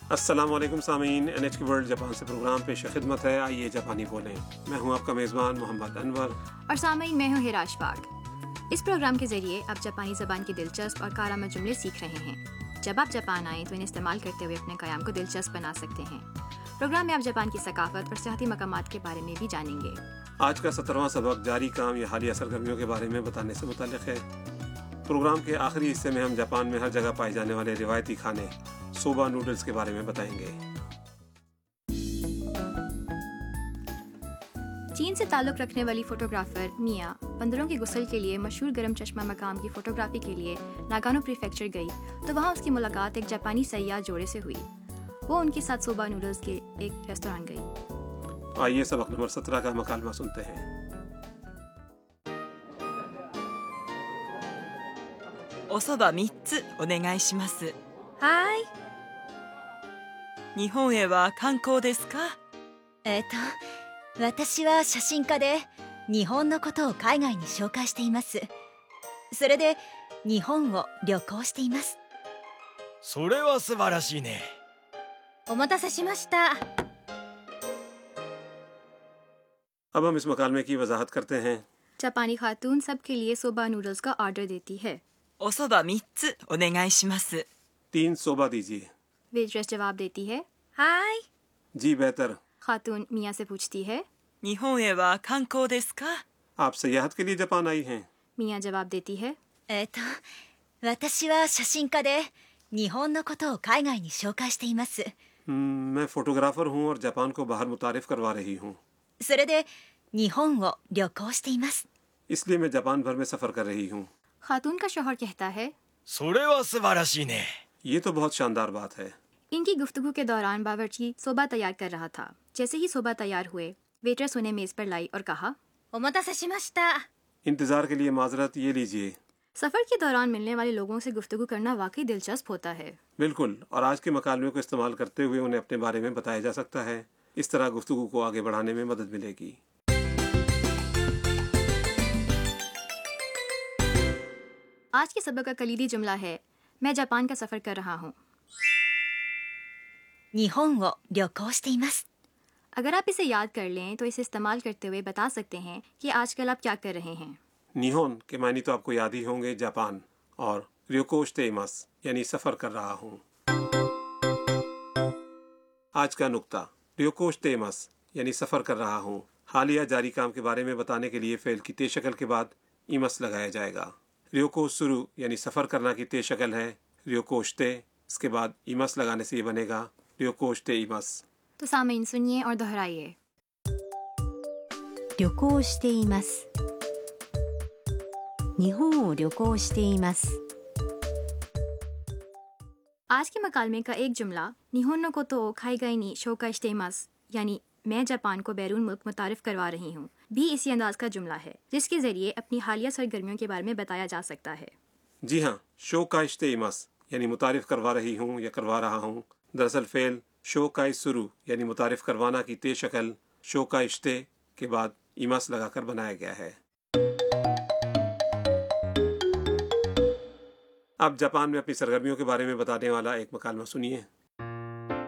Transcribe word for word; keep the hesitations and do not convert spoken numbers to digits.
السلام علیکم سامعین، این ایچ کی ورلڈ جاپان سے پروگرام پیش خدمت ہے. آئیے جاپانی بولیں. میں ہوں آپ کا میزبان محمد انور اور سامعین میں ہوں ہراش پاک. اس پروگرام کے ذریعے آپ جاپانی زبان کے دلچسپ اور کارآمد جملے سیکھ رہے ہیں. جب آپ جاپان آئیں تو انہیں استعمال کرتے ہوئے اپنے قیام کو دلچسپ بنا سکتے ہیں. پروگرام میں آپ جاپان کی ثقافت اور سیاحتی مقامات کے بارے میں بھی جانیں گے. آج کا سترواں سبق جاری کام یا حالیہ سرگرمیوں کے بارے میں بتانے سے متعلق ہے. پروگرام کے آخری حصے میں ہم جاپان میں ہر جگہ پائے جانے والے روایتی کھانے سوبا نوڈلز کے بارے میں بتائیں گے. چین سے تعلق رکھنے والی فوٹوگرافر میا بندروں کے غسل کے لیے مشہور گرم چشمہ مقام کی فوٹوگرافی کے لیے ناگانو پریفیکچر گئی تو وہاں اس کی ملاقات ایک جاپانی سیاح جوڑے سے ہوئی. وہ ان کے ساتھ سوبا نوڈلز کے ایک ریستوران گئی. آئیے سبق نمبر سترہ کا مکالمہ سنتے ہیں. おそばみっつお願いします。 はい。 日本へは観光ですか？ えっと、私は写真家で日本のことを海外に紹介しています。それで日本を旅行しています。 それは素晴らしいね。 お待たせしました。 اب ہم اس مکالمے کی وضاحت کرتے ہیں. جاپانی خاتون سب کے لیے سوبا نوڈلز کا آرڈر دیتی ہے. おそばみっつお願いします。 تین صوبہ دیجیے. ویٹریس جواب دیتی ہے. はい。 جی بہتر. خاتون میاں سے پوچھتی ہے. 日本へは観光ですか？ آپ سیاحت کے لیے جاپان آئی ہیں؟ میاں جواب دیتی ہے. えっと、私は写真家で日本のことを海外に紹介しています。 ہم، میں فوٹوگرافر ہوں اور جاپان کو باہر متعارف کروا رہی ہوں. それで日本を旅行しています。 اس لیے میں جاپان بھر میں سفر کر رہی ہوں. خاتون کا شوہر کہتا ہے. それは素晴らしいね。 یہ تو بہت شاندار بات ہے. ان کی گفتگو کے دوران باورچی صوبہ تیار کر رہا تھا. جیسے ہی صوبہ تیار ہوئے ویٹرس انہیں میز پر لائی اور کہا. お待たせしました。 انتظار کے لیے معذرت، یہ لیجیے. سفر کے دوران ملنے والے لوگوں سے گفتگو کرنا واقعی دلچسپ ہوتا ہے. بالکل، اور آج کے مکالمے کو استعمال کرتے ہوئے انہیں اپنے بارے میں بتایا جا سکتا ہے. اس طرح گفتگو کو آگے بڑھانے میں مدد ملے گی. آج کے سبق کا کلیدی جملہ ہے میں جاپان کا سفر کر رہا ہوں. 日本を旅行しています。 اگر آپ اسے یاد کر لیں تو اسے استعمال کرتے ہوئے بتا سکتے ہیں کہ آج کل آپ کیا کر رہے ہیں. نیہون کے معنی تو آپ کو یاد ہی ہوں گے، جاپان، اور ریوکوشتے ایماس یعنی سفر کر رہا ہوں. آج کا نکتہ ریوکوشتے ایماس یعنی سفر کر رہا ہوں. حالیہ جاری کام کے بارے میں بتانے کے لیے فعل کی تے شکل کے بعد ایماس لگایا جائے گا. ریوکو سرو یعنی سفر کرنا کی تے شکل ہے ریوکوشتے. اس کے بعد ایماس لگانے سے یہ بنے گا ریوکوشتے ایماس. تو سامعین سنیے اور دہرائیے. 旅行しています。日本を旅行しています。 آج کے مکالمے کا ایک جملہ نیہونو کوتو او کائیگائی نی شوکائی شیتے ایماس یعنی میں جاپان کو بیرون ملک متعارف کروا رہی ہوں بھی اسی انداز کا جملہ ہے جس کے ذریعے اپنی حالیہ سرگرمیوں کے بارے میں بتایا جا سکتا ہے. جی ہاں، شوکائشتے ایماس یعنی متعارف کروا رہی ہوں یا کروا رہا ہوں. دراصل فعل شوکائی سرو یعنی متعارف کروانا کی تے شکل شوکائشتے کے بعد ایماس لگا کر بنایا گیا ہے. اب جاپان میں اپنی سرگرمیوں کے بارے میں بتانے والا ایک مکالمہ سنیے.